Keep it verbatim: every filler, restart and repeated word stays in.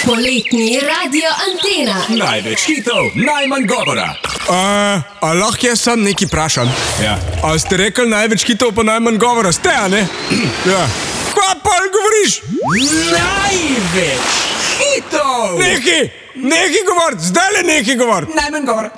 Poletni radio Antena. Največ hitov, najmanj govora. Uh, a lahko jaz sam nekaj vprašam? Ja. A ste rekli največ hitov pa najmanj govora? Ste, a ne? Ja. Kva pa govoriš? Največ hitov! Nekaj, nekaj govor, zdaj le nekaj govor. Najmanj govora.